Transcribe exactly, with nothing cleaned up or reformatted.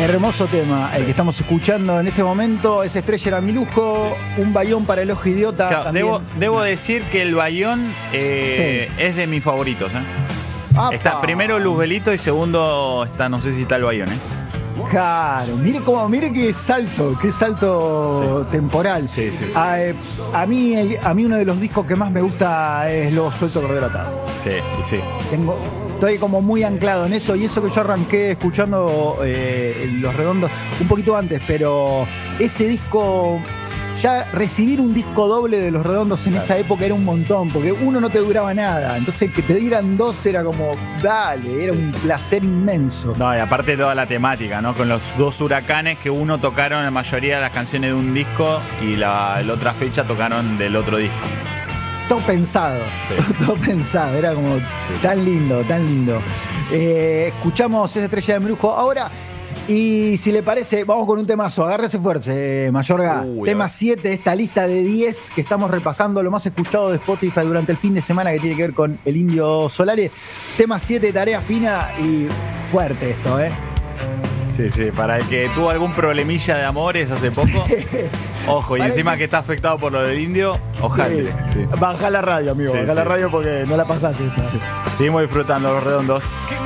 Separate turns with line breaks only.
Hermoso tema el que estamos escuchando en este momento. Esa estrella era mi lujo. Un bayón para el ojo idiota.
Claro, debo, debo decir que el bayón eh, sí. es de mis favoritos. ¿eh? Está primero Luzbelito y segundo está, no sé si está el bayón. ¿eh?
Claro, mire cómo, mire qué salto, qué salto sí. temporal.
Sí, sí.
A, a, mí, a mí uno de los discos que más me gusta es Lo Suelto Cordero Atado.
Sí, sí.
Tengo, estoy como muy anclado en eso, y eso que yo arranqué escuchando eh, Los Redondos un poquito antes, pero ese disco, ya recibir un disco doble de Los Redondos en claro. esa época era un montón, porque uno no te duraba nada, entonces que te dieran dos era como, dale, era un placer inmenso.
No, y aparte toda la temática, ¿no? Con los dos huracanes que uno tocaron la mayoría de las canciones de un disco y la, la otra fecha tocaron del otro disco.
Todo pensado, sí. todo pensado, era como sí. tan lindo, tan lindo. Eh, escuchamos esa estrella de mi lujo ahora. Y si le parece, vamos con un temazo. Agárrese fuerte, Mayorga. Uy, Tema siete de esta lista de diez que estamos repasando, lo más escuchado de Spotify durante el fin de semana, que tiene que ver con el Indio Solari. Tema siete, tarea fina y fuerte esto, ¿eh?
Sí, sí, para el que tuvo algún problemilla de amores hace poco. Ojo, y encima que... que está afectado por lo del Indio, ojalá. Sí.
Sí. Baja la radio, amigo, sí, baja sí, la radio porque no la pasaste.
Sí. Seguimos disfrutando Los Redondos.